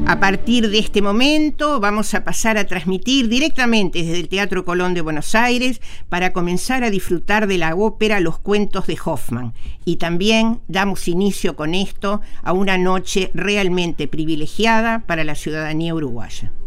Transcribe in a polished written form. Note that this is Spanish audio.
A partir de este momento vamos a pasar a transmitir directamente desde el Teatro Colón de Buenos Aires para comenzar a disfrutar de la ópera Los Cuentos de Hoffmann. Y también damos inicio con esto a una noche realmente privilegiada para la ciudadanía uruguaya.